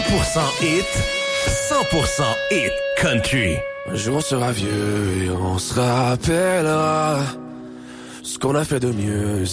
hit, 100% hit country. Un jour on sera vieux et on se rappellera ce qu'on a fait de mieux.